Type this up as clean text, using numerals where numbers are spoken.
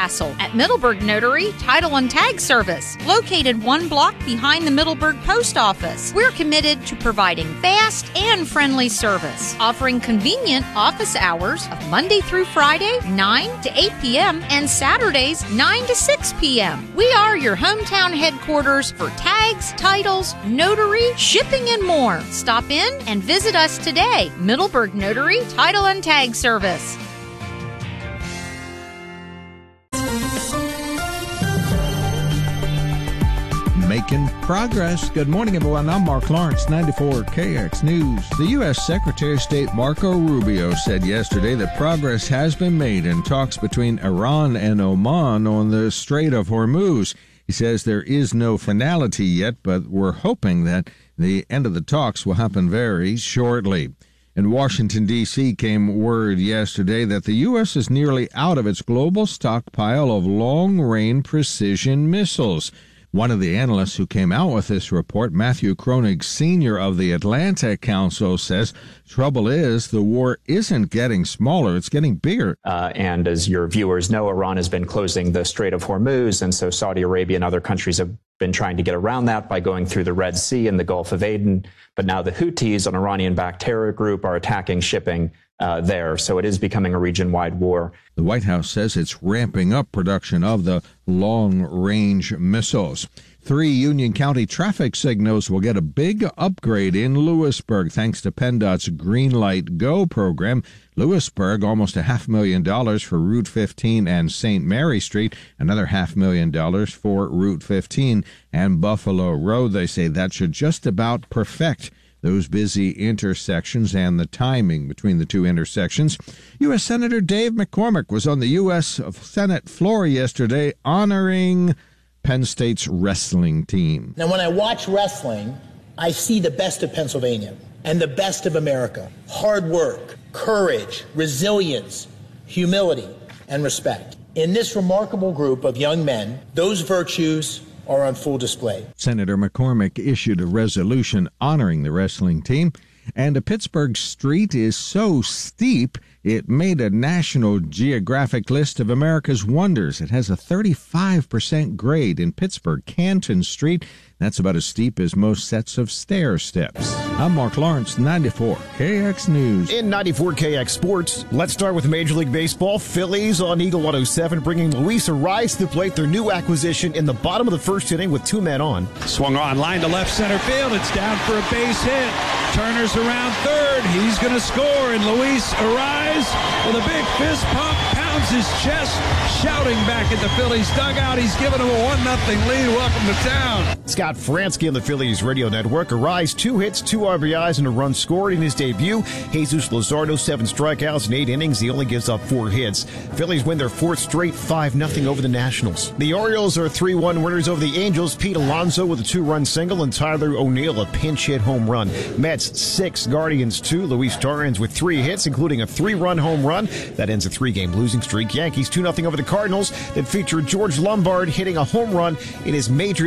hassle at Middleburg Notary Title and Tag Service, located 1 block behind the Middleburg Post Office. We're committed to providing fast and friendly service, offering convenient office hours of Monday through Friday, 9 to 8 p.m., and Saturdays, 9 to 6 p.m. We are your hometown headquarters for tags, titles, notary, shipping, and more. Stop in and visit us today. Middleburg Notary Title and Tag Service. Making progress. Good morning, everyone. I'm Mark Lawrence, 94 KX News. The U.S. Secretary of State Marco Rubio said yesterday that progress has been made in talks between Iran and Oman on the Strait of Hormuz. He says there is no finality yet, but we're hoping that the end of the talks will happen very shortly. In Washington, D.C., came word yesterday that the U.S. is nearly out of its global stockpile of long-range precision missiles. One of the analysts who came out with this report, Matthew Kronig, Sr. of the Atlantic Council, says trouble is the war isn't getting smaller, it's getting bigger. And as your viewers know, Iran has been closing the Strait of Hormuz, and so Saudi Arabia and other countries have been trying to get around that by going through the Red Sea and the Gulf of Aden. But now the Houthis, an Iranian-backed terror group, are attacking shipping there. So it is becoming a region-wide war. The White House says it's ramping up production of the long-range missiles. 3 Union County traffic signals will get a big upgrade in Lewisburg thanks to PennDOT's Green Light Go program. Lewisburg, almost $500,000 for Route 15 and St. Mary Street, another $500,000 for Route 15 and Buffalo Road. They say that should just about perfect those busy intersections and the timing between the two intersections. U.S. Senator Dave McCormick was on the U.S. Senate floor yesterday honoring Penn State's wrestling team. Now, when I watch wrestling, I see the best of Pennsylvania and the best of America. Hard work, courage, resilience, humility, and respect. In this remarkable group of young men, those virtues are on full display. Senator McCormick issued a resolution honoring the wrestling team, and a Pittsburgh street is so steep it made a National Geographic list of America's wonders. It has a 35% grade in Pittsburgh. Canton Street, that's about as steep as most sets of stair steps. I'm Mark Lawrence, 94 KX News. In 94 KX Sports, let's start with Major League Baseball. Phillies on Eagle 107 bringing Luis Arraez to the plate, their new acquisition, in the bottom of the first inning with 2 men on. Swung on, line to left center field. It's down for a base hit. Turner's around third. He's going to score, and Luis Arraez with a big fist pump pounds his chest, shouting back at the Phillies dugout. He's given them a 1-0 lead. Welcome to town. Scott Fransky on the Phillies radio network. Arraez 2 hits, 2 RBIs, and a run scored in his debut. Jesus Luzardo 7 strikeouts in 8 innings. He only gives up 4 hits. Phillies win their 4th straight 5-0 over the Nationals. The Orioles are 3-1 winners over the Angels. Pete Alonso with a 2-run single and Tyler O'Neill a pinch hit home run. Mets 6, Guardians 2. Luis Torrens with 3 hits, including a 3-run home run. That ends a 3-game losing streak. Yankees 2-0 over the Cardinals that featured George Lombard hitting a home run in his major